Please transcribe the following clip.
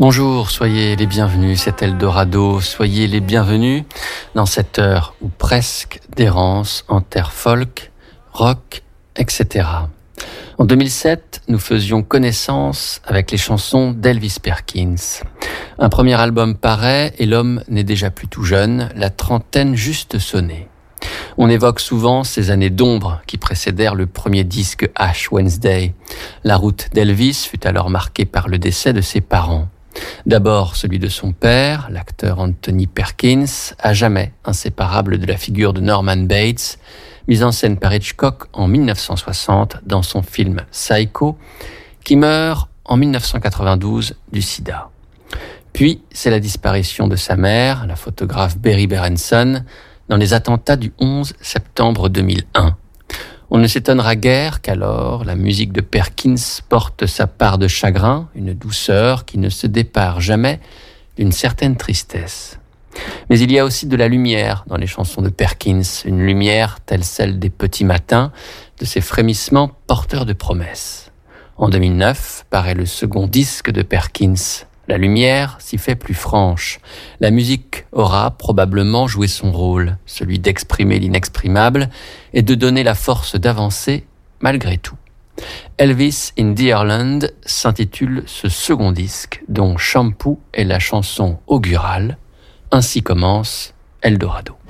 Bonjour, soyez les bienvenus, c'est Eldorado, soyez les bienvenus dans cette heure ou presque d'errance en terre folk, rock, etc. En 2007, nous faisions connaissance avec les chansons d'Elvis Perkins. Un premier album paraît et l'homme n'est déjà plus tout jeune, la trentaine juste sonnée. On évoque souvent ces années d'ombre qui précédèrent le premier disque Ash Wednesday. La route d'Elvis fut alors marquée par le décès de ses parents. D'abord celui de son père, l'acteur Anthony Perkins, à jamais inséparable de la figure de Norman Bates, mise en scène par Hitchcock en 1960 dans son film Psycho, qui meurt en 1992 du sida. Puis c'est la disparition de sa mère, la photographe Berry Berenson, dans les attentats du 11 septembre 2001. On ne s'étonnera guère qu'alors la musique de Perkins porte sa part de chagrin, une douceur qui ne se dépare jamais d'une certaine tristesse. Mais il y a aussi de la lumière dans les chansons de Perkins, une lumière telle celle des petits matins, de ces frémissements porteurs de promesses. En 2009 paraît le second disque de Perkins. La lumière s'y fait plus franche. La musique aura probablement joué son rôle, celui d'exprimer l'inexprimable et de donner la force d'avancer malgré tout. Elvis in Deerland s'intitule ce second disque, dont Shampoo est la chanson augurale. Ainsi commence Eldorado.